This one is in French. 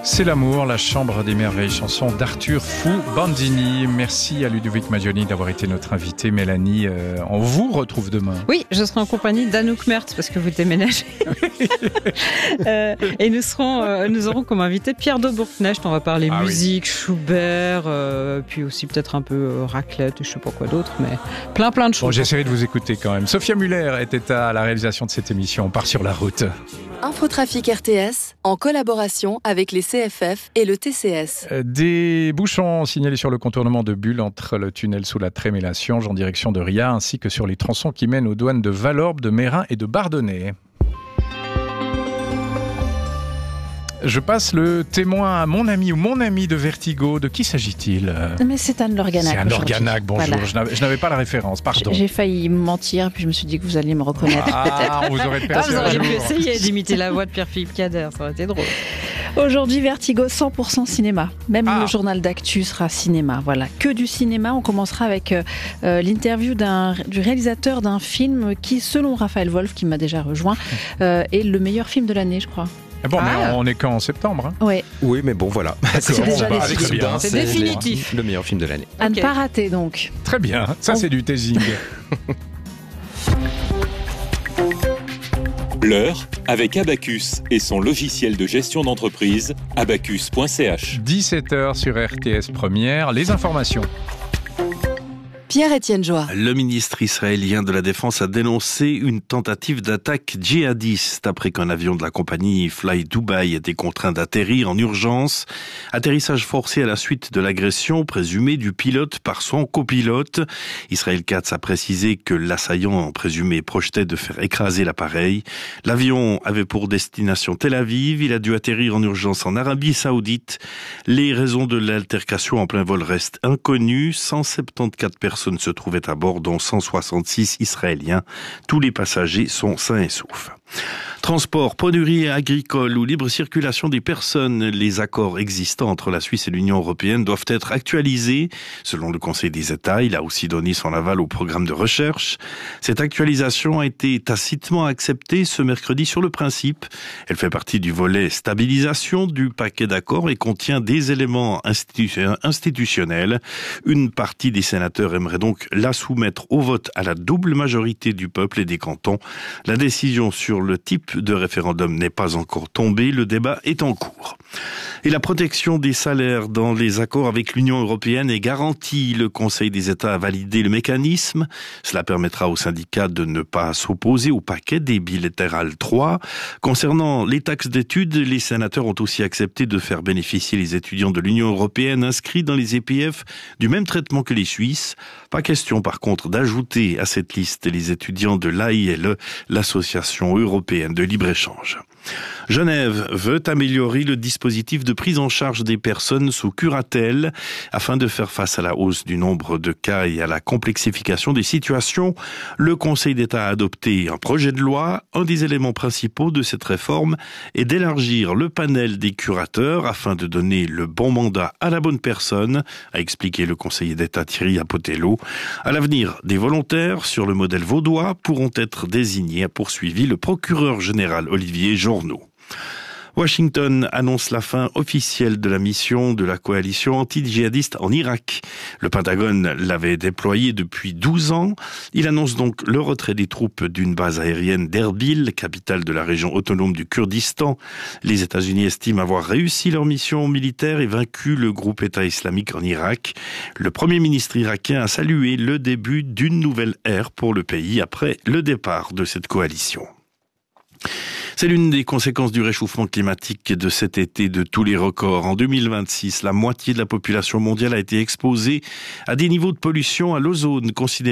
C'est l'amour, la chambre des merveilles, chanson d'Arthur Fou Bandini. Merci à Ludovic Magioni d'avoir été notre invité. Mélanie, on vous retrouve demain. Oui, je serai en compagnie d'Anouk Mertz parce que vous déménagez. Et nous aurons comme invité Pierre de Bourknecht. On va parler musique, Schubert, puis aussi peut-être un peu raclette et je sais pas quoi d'autre, mais plein de choses. Bon, j'essaierai de vous écouter quand même. Sophia Muller était à la réalisation de cette émission. On part sur la route. Infotrafic RTS, en collaboration avec les CFF et le TCS. Des bouchons signalés sur le contournement de Bulle entre le tunnel sous la Trême et la Sionge en direction de Ria, ainsi que sur les tronçons qui mènent aux douanes de Valorbe, de Meyrin et de Bardonnay. Je passe le témoin à mon ami ou mon ami de Vertigo. De qui s'agit-il ? Mais c'est Anne Lorganac. C'est Anne Lorganac, bonjour. Voilà. Je n'avais pas la référence, pardon. J'ai failli mentir, puis je me suis dit que vous alliez me reconnaître. Ah, on vous aurait perçu vous un auriez jour. pu essayer d'imiter la voix de Pierre-Philippe Cader, ça aurait été drôle. Aujourd'hui, Vertigo 100% cinéma. Même le journal d'actu sera cinéma. Voilà, que du cinéma. On commencera avec l'interview du réalisateur d'un film qui, selon Raphaël Wolf, qui m'a déjà rejoint, est le meilleur film de l'année, je crois. Bon, mais on est qu'en septembre. Hein. Ouais. Oui, mais bon, voilà. C'est déjà décidé. C'est définitif. Le meilleur film de l'année. À ne pas rater, donc. Très bien, ça c'est du teasing. L'heure avec Abacus et son logiciel de gestion d'entreprise, abacus.ch. 17h sur RTS Première, les informations. Pierre-Étienne Joie. Le ministre israélien de la Défense a dénoncé une tentative d'attaque djihadiste après qu'un avion de la compagnie Fly Dubai était contraint d'atterrir en urgence. Atterrissage forcé à la suite de l'agression présumée du pilote par son copilote. Israël Katz a précisé que l'assaillant présumé projetait de faire écraser l'appareil. L'avion avait pour destination Tel Aviv. Il a dû atterrir en urgence en Arabie Saoudite. Les raisons de l'altercation en plein vol restent inconnues. 174 personnes se trouvaient à bord, dont 166 Israéliens. Tous les passagers sont sains et saufs. Transport, ponerie agricole ou libre circulation des personnes, les accords existants entre la Suisse et l'Union européenne doivent être actualisés. Selon le Conseil des États, il a aussi donné son aval au programme de recherche. Cette actualisation a été tacitement acceptée ce mercredi sur le principe. Elle fait partie du volet stabilisation du paquet d'accords et contient des éléments institutionnels. Une partie des sénateurs aimerait donc la soumettre au vote à la double majorité du peuple et des cantons. La décision sur le type de référendum n'est pas encore tombée, le débat est en cours. Et la protection des salaires dans les accords avec l'Union européenne est garantie. Le Conseil des États a validé le mécanisme. Cela permettra aux syndicats de ne pas s'opposer au paquet des bilatérales 3. Concernant les taxes d'études, les sénateurs ont aussi accepté de faire bénéficier les étudiants de l'Union européenne inscrits dans les EPF du même traitement que les Suisses. Pas question par contre d'ajouter à cette liste les étudiants de l'AILE, l'Association européenne de libre-échange. Genève veut améliorer le dispositif de prise en charge des personnes sous curatelle afin de faire face à la hausse du nombre de cas et à la complexification des situations. Le Conseil d'État a adopté un projet de loi. Un des éléments principaux de cette réforme est d'élargir le panel des curateurs afin de donner le bon mandat à la bonne personne, a expliqué le conseiller d'État Thierry Apotello. À l'avenir, des volontaires sur le modèle vaudois pourront être désignés, a poursuivi le procureur général Olivier Journeau. Washington annonce la fin officielle de la mission de la coalition anti-djihadiste en Irak. Le Pentagone l'avait déployée depuis 12 ans. Il annonce donc le retrait des troupes d'une base aérienne d'Erbil, capitale de la région autonome du Kurdistan. Les États-Unis estiment avoir réussi leur mission militaire et vaincu le groupe État islamique en Irak. Le Premier ministre irakien a salué le début d'une nouvelle ère pour le pays après le départ de cette coalition. C'est l'une des conséquences du réchauffement climatique de cet été de tous les records. En 2026, la moitié de la population mondiale a été exposée à des niveaux de pollution à l'ozone considérés